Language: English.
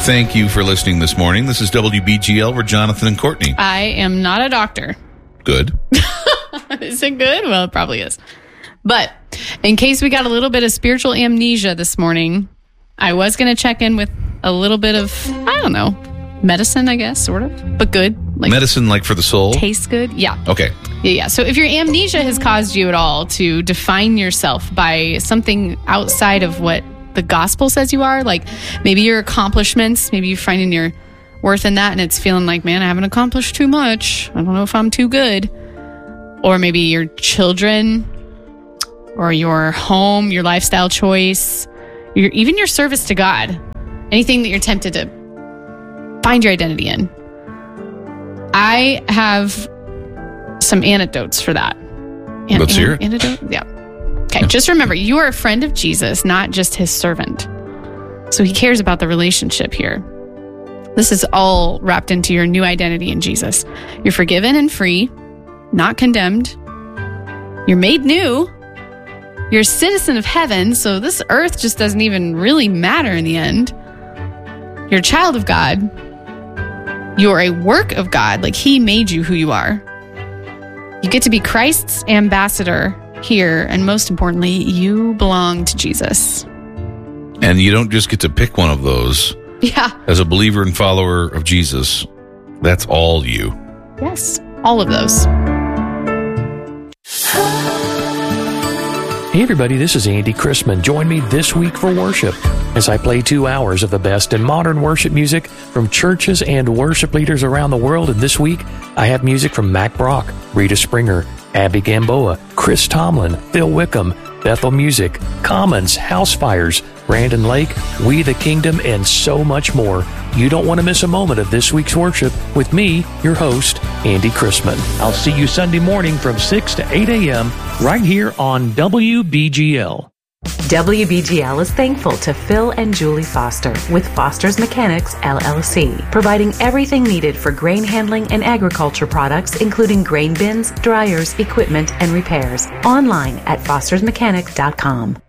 Thank you for listening this morning. This is WBGL. We're Jonathan and Courtney. I am not a doctor. Good. Is it good? Well, it probably is. But in case we got a little bit of spiritual amnesia this morning, I was going to check in with a little bit of, I don't know, medicine, I guess, sort of, but good. Like medicine, like for the soul? Tastes good? Yeah. Okay. Yeah. So if your amnesia has caused you at all to define yourself by something outside of what the gospel says you are, like maybe your accomplishments, maybe you're finding your worth in that and it's feeling like, man, I haven't accomplished too much. I don't know if I'm too good. Or maybe your children or your home, your lifestyle choice, even your service to God, anything that you're tempted to find your identity in. I have some antidotes for that. Let's hear it. Antidote? Yeah. Okay, just remember, you are a friend of Jesus, not just his servant. So he cares about the relationship here. This is all wrapped into your new identity in Jesus. You're forgiven and free, not condemned. You're made new. You're a citizen of heaven, so this earth just doesn't even really matter in the end. You're a child of God. You're a work of God, like he made you who you are. You get to be Christ's ambassador here, and most importantly, you belong to Jesus. And you don't just get to pick one of those. Yeah. As a believer and follower of Jesus, that's all you. Yes, all of those. Hey everybody, this is Andy Chrisman. Join me this week for worship as I play 2 hours of the best in modern worship music from churches and worship leaders around the world. And this week, I have music from Mac Brock, Rita Springer, Abby Gamboa, Chris Tomlin, Phil Wickham, Bethel Music, Commons, Housefires, Brandon Lake, We the Kingdom, and so much more. You don't want to miss a moment of this week's worship with me, your host, Andy Chrisman. I'll see you Sunday morning from 6 to 8 a.m. right here on WBGL. WBGL is thankful to Phil and Julie Foster with Foster's Mechanics, LLC, providing everything needed for grain handling and agriculture products, including grain bins, dryers, equipment, and repairs. Online at fostersmechanics.com.